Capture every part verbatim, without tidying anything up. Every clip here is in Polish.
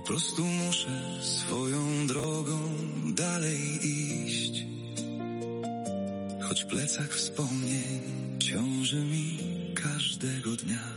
prostu muszę swoją drogą dalej iść. Choć plecak wspomnień ciąży mi każdego dnia.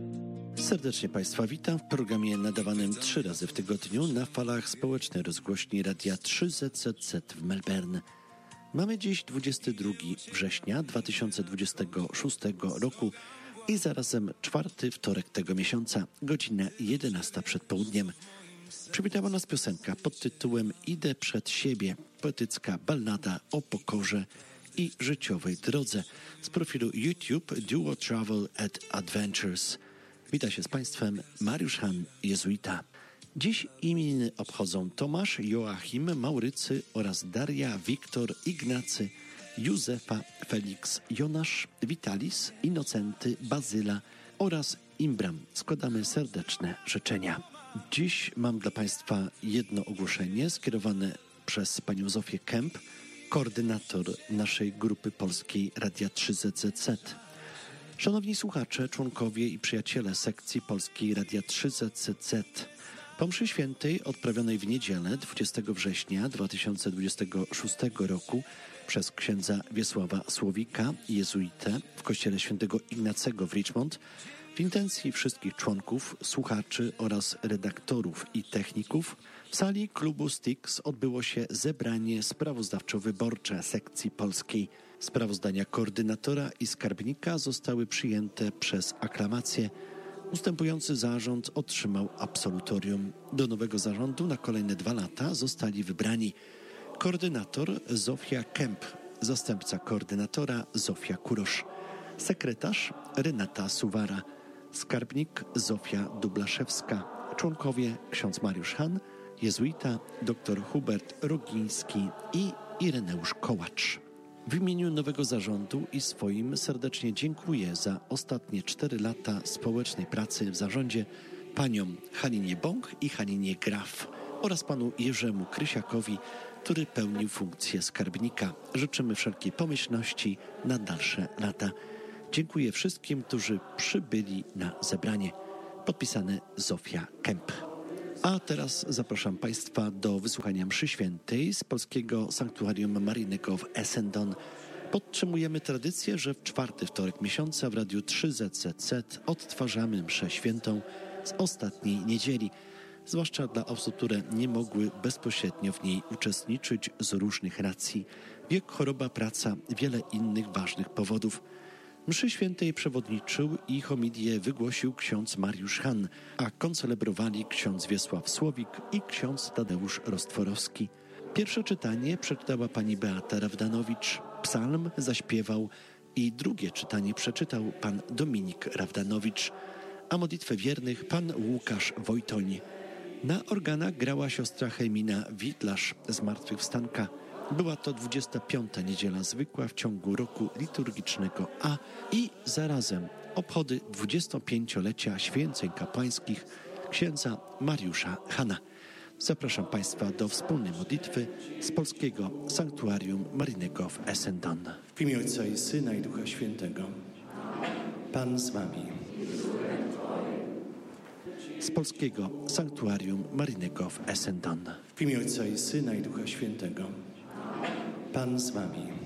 Serdecznie Państwa witam w programie nadawanym trzy razy w tygodniu na falach społecznej rozgłośni Radia trzy Z Z Z w Melbourne. Mamy dziś dwudziestego drugiego września dwa tysiące dwudziestego szóstego roku i zarazem czwarty wtorek tego miesiąca, godzina jedenasta przed południem. Przywitała nas piosenka pod tytułem Idę przed siebie, poetycka ballada o pokorze i życiowej drodze z profilu YouTube Duo Travel at Adventures. Wita się z Państwem Mariusz Han, jezuita. Dziś imieniny obchodzą Tomasz, Joachim, Maurycy oraz Daria, Wiktor, Ignacy, Józefa, Felix, Jonasz, Witalis, Inocenty, Bazyla oraz Imbram. Składamy serdeczne życzenia. Dziś mam dla Państwa jedno ogłoszenie skierowane przez panią Zofię Kemp, koordynator naszej grupy polskiej Radia trzy Z Z Z. Szanowni słuchacze, członkowie i przyjaciele sekcji polskiej Radia trzy Z Z Z, po mszy świętej odprawionej w niedzielę dwudziestego września dwa tysiące dwudziestego szóstego roku przez księdza Wiesława Słowika, jezuitę w kościele świętego Ignacego w Richmond, w intencji wszystkich członków, słuchaczy oraz redaktorów i techników w sali klubu Styx odbyło się zebranie sprawozdawczo-wyborcze sekcji polskiej. Sprawozdania koordynatora i skarbnika zostały przyjęte przez aklamację. Ustępujący zarząd otrzymał absolutorium. Do nowego zarządu na kolejne dwa lata zostali wybrani koordynator Zofia Kemp, zastępca koordynatora Zofia Kurosz, sekretarz Renata Suwara, skarbnik Zofia Dublaszewska, członkowie ksiądz Mariusz Han, jezuita, dr Hubert Rogiński i Ireneusz Kołacz. W imieniu nowego zarządu i swoim serdecznie dziękuję za ostatnie cztery lata społecznej pracy w zarządzie paniom Halinie Bąk i Halinie Graf oraz panu Jerzemu Krysiakowi, który pełnił funkcję skarbnika. Życzymy wszelkiej pomyślności na dalsze lata. Dziękuję wszystkim, którzy przybyli na zebranie. Podpisane Zofia Kemp. A teraz zapraszam Państwa do wysłuchania mszy świętej z polskiego sanktuarium maryjnego w Essendon. Podtrzymujemy tradycję, że w czwarty wtorek miesiąca w Radiu trzy Z Z Z odtwarzamy mszę świętą z ostatniej niedzieli, zwłaszcza dla osób, które nie mogły bezpośrednio w niej uczestniczyć z różnych racji. Wiek, choroba, praca, wiele innych ważnych powodów. Mszy świętej przewodniczył i homilię wygłosił ksiądz Mariusz Han, a koncelebrowali ksiądz Wiesław Słowik i ksiądz Tadeusz Rostworowski. Pierwsze czytanie przeczytała pani Beata Rawdanowicz, psalm zaśpiewał i drugie czytanie przeczytał pan Dominik Rawdanowicz, a modlitwę wiernych pan Łukasz Wojtoń. Na organach grała siostra Hermina Witlarz z Zmartwychwstanka. Była to dwudziesta piąta niedziela zwykła w ciągu roku liturgicznego A i zarazem obchody dwudziestopięciolecia święceń kapłańskich księdza Mariusza Hana. Zapraszam Państwa do wspólnej modlitwy z polskiego sanktuarium maryjnego w Essendon. W imię Ojca i Syna i Ducha Świętego. Pan z Wami. Z polskiego sanktuarium maryjnego w Essendon. W imię Ojca i Syna i Ducha Świętego. Pan z Wami.